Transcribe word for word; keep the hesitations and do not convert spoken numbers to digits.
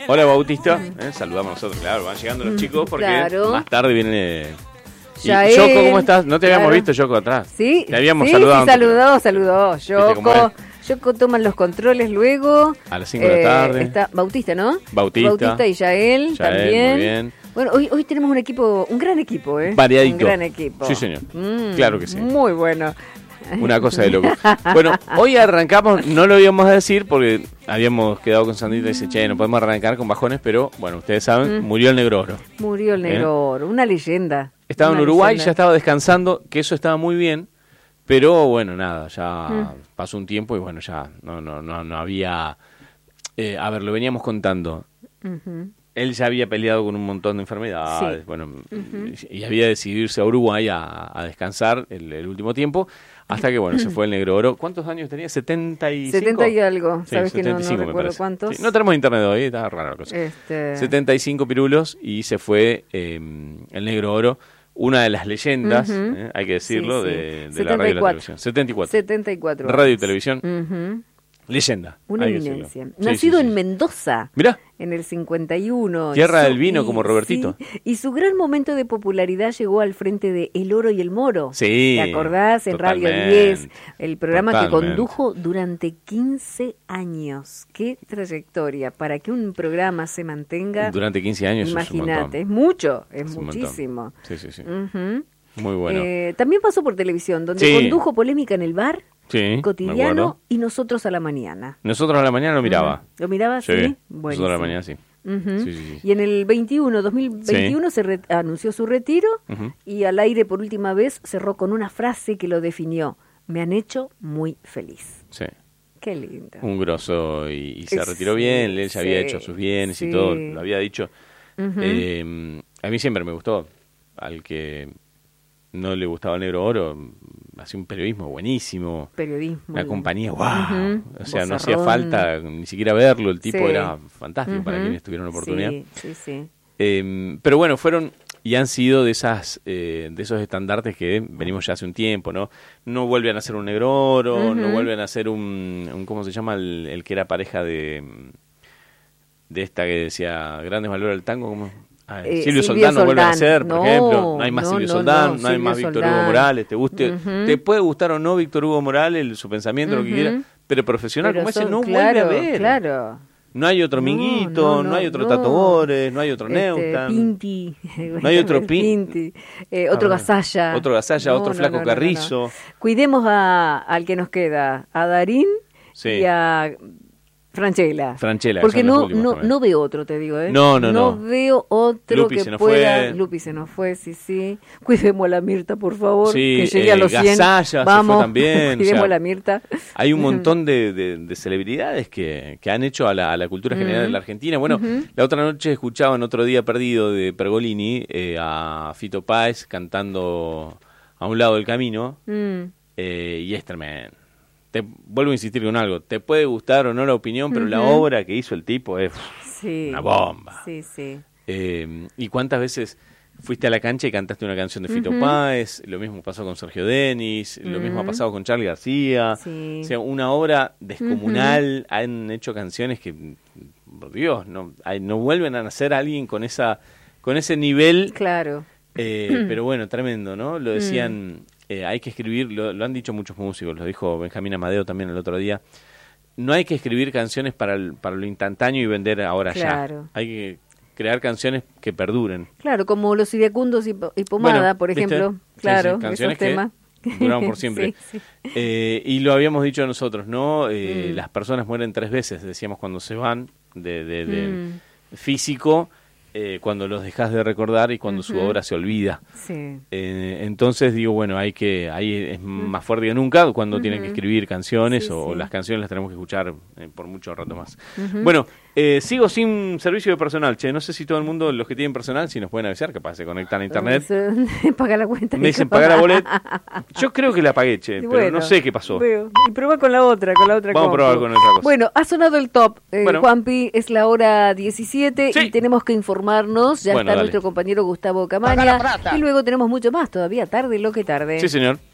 Hola, Bautista. Eh, saludamos nosotros, claro. Van llegando los chicos porque claro. más tarde viene... Y, Yoko, ¿cómo estás? No te habíamos claro. visto, Yoko, atrás. Sí, te habíamos sí, saludado. Sí, saludó, saludó. Yoko, Yoko toman los controles luego. A las cinco eh, de la tarde. Está Bautista, ¿no? Bautista. Bautista y Yael, Yael también. Muy bien. Bueno, hoy, hoy tenemos un equipo, un gran equipo, ¿eh? Variadito. Un gran equipo. Sí, señor. Mm, claro que sí. Muy bueno. Una cosa de loco. Bueno, hoy arrancamos, no lo íbamos a decir porque habíamos quedado con Sandrita y dice, che, no podemos arrancar con bajones, pero bueno, ustedes saben, mm. murió el Negro Oro. Murió el Negro ¿Eh? Oro, una leyenda. Estaba una en Uruguay, leyenda. ya estaba descansando, que eso estaba muy bien, pero bueno, nada, ya mm. pasó un tiempo y bueno, ya no, no, no, no había... Eh, a ver, lo veníamos contando. Uh-huh. Él ya había peleado con un montón de enfermedades, sí. bueno, uh-huh. y había decidido irse a Uruguay a, a descansar el, el último tiempo, hasta que, bueno, se fue el Negro Oro. ¿Cuántos años tenía? ¿setenta y cinco? setenta y algo, sí, sabes setenta y cinco, que no, no recuerdo cuántos. Sí, no tenemos internet hoy, está rara la cosa. Este... setenta y cinco pirulos y se fue eh, el Negro Oro, una de las leyendas, uh-huh. eh, hay que decirlo, sí, sí. de, de la radio y la televisión. setenta y cuatro. setenta y cuatro. Radio y televisión. Uh-huh. Leyenda. Una eminencia. Nacido sí, sí, sí. en Mendoza. Mirá. En el cincuenta y uno. Tierra su, del vino, como Robertito. Sí, y su gran momento de popularidad llegó al frente de El Oro y el Moro. Sí. ¿Te acordás? En totalmente, Radio diez. El programa totalmente. que condujo durante quince años. Qué trayectoria. Para que un programa se mantenga. Durante quince años. Imagínate. Es, es mucho. Es, es muchísimo. Sí, sí, sí. Uh-huh. Muy bueno. Eh, también pasó por televisión, donde sí. condujo Polémica en el Bar. Sí, Cotidiano y Nosotros a la Mañana. Nosotros a la Mañana lo miraba. ¿Lo miraba? Sí. sí. Nosotros a la Mañana, sí. Uh-huh. sí, sí, sí. Y en el veintiuno, dos mil veintiuno sí. se re- anunció su retiro uh-huh. y al aire por última vez cerró con una frase que lo definió. Me han hecho muy feliz. Sí. Qué lindo. Un grosso y, y se es, retiró bien. Él sí, ya había hecho sus bienes sí. y todo. Lo había dicho. Uh-huh. Eh, a mí siempre me gustó. Al que no le gustaba el Negro Oro, hacía un periodismo buenísimo. Periodismo. Una compañía, wow. Uh-huh. O sea, Bozarrón. no hacía falta ni siquiera verlo. El tipo sí. era fantástico uh-huh. para quienes tuvieron la oportunidad. Sí, sí, sí. Eh, pero bueno, fueron y han sido de esas eh, de esos estandartes que venimos ya hace un tiempo, ¿no? No vuelven a ser un Negro Oro, uh-huh. no vuelven a ser un, un ¿cómo se llama? El, el que era pareja de de esta que decía Grandes Valores del Tango, ¿cómo? Ah, eh, Silvio, Silvio Soldán no vuelve a ser, por no, ejemplo. No hay más no, Silvio no, Soldán, no, no, no hay Silvio más Víctor Soldán. Hugo Morales. Te guste, uh-huh. te puede gustar o no Víctor Hugo Morales, el, su pensamiento, uh-huh. lo que quiera, pero profesional pero como son, ese no claro, vuelve a ver. Claro. No hay otro Minguito, no, no, no, no hay otro no. Tato Bores, no hay otro este, Neustadt. Pinti. No hay otro Pin... Pinti. Eh, otro ah, Gasalla. Otro Gasalla, no, otro no, Flaco no, Carrizo. No, no. Cuidemos a, al que nos queda, a Darín sí. y a Franchella. Franchella. Porque no, no, no veo otro, te digo, ¿eh? No, no, no. No veo otro Lupi que se nos pueda... fue. Lupi se nos fue, sí, sí. Cuidemos a la Mirta, por favor, sí, que llegue eh, a los cien. Gasalla Vamos, se fue también. cuidemos o sea, a la Mirta. Hay un montón de, de, de celebridades que, que han hecho a la, a la cultura general uh-huh. de la Argentina. Bueno, uh-huh. la otra noche escuchaba en Otro Día Perdido de Pergolini eh, a Fito Páez cantando A un lado del camino uh-huh. eh, y es tremendo. Te vuelvo a insistir con algo, te puede gustar o no la opinión, pero uh-huh. la obra que hizo el tipo es sí, una bomba. Sí, sí. Eh, ¿Y cuántas veces fuiste a la cancha y cantaste una canción de Fito uh-huh. Páez? Lo mismo pasó con Sergio Denis, uh-huh. lo mismo ha pasado con Charly García. Sí. O sea, una obra descomunal, uh-huh. han hecho canciones que, por Dios, no, hay, no vuelven a nacer alguien con esa con ese nivel. Claro. Eh, pero bueno, tremendo, ¿no? Lo decían... Uh-huh. Eh, hay que escribir, lo, lo han dicho muchos músicos, lo dijo Benjamín Amadeo también el otro día, no hay que escribir canciones para, el, para lo instantáneo y vender ahora claro. ya. Hay que crear canciones que perduren. Claro, como Los Iracundos y, y Pomada, bueno, por ejemplo. ¿Viste? Claro, sí, sí, canciones esos temas. Que duraron por siempre. sí, sí. Eh, y lo habíamos dicho nosotros, ¿no? Eh, mm. Las personas mueren tres veces, decíamos cuando se van de, de, de mm. físico. Eh, cuando los dejas de recordar y cuando uh-huh. su obra se olvida. Sí. Eh, entonces digo, bueno, hay que ahí es uh-huh. más fuerte que nunca cuando uh-huh. tienen que escribir canciones sí, o, sí. las canciones las tenemos que escuchar eh, por mucho rato más. Uh-huh. Bueno, eh, sigo sin servicio de personal, che, no sé si todo el mundo, los que tienen personal, si nos pueden avisar, capaz se conectan a internet. Paga la cuenta. Me dicen pagar la boleta. Yo creo que la pagué, che, bueno, pero no sé qué pasó. Veo. Y prueba con la otra, con la otra Vamos compu. a probar con otra cosa. Bueno, ha sonado el top, eh, bueno. Juanpi, es la hora diecisiete sí. y tenemos que informarnos. Ya bueno, está dale. Nuestro compañero Gustavo Camaña. Y luego tenemos mucho más, todavía tarde, lo que tarde. Sí, señor.